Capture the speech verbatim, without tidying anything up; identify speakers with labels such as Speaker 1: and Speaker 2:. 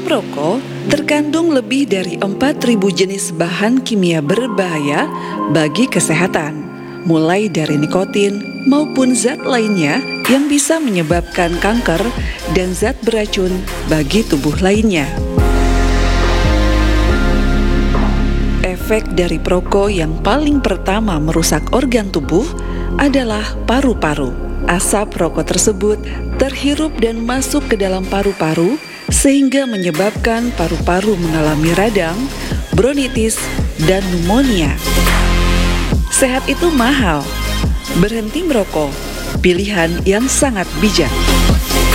Speaker 1: rokok terkandung lebih dari empat ribu jenis bahan kimia berbahaya bagi kesehatan, mulai dari nikotin maupun zat lainnya yang bisa menyebabkan kanker dan zat beracun bagi tubuh lainnya. Efek dari perokok yang paling pertama merusak organ tubuh adalah paru-paru. Asap rokok tersebut terhirup dan masuk ke dalam paru-paru sehingga menyebabkan paru-paru mengalami radang, bronkitis, dan pneumonia. Sehat itu mahal. Berhenti merokok, pilihan yang sangat bijak.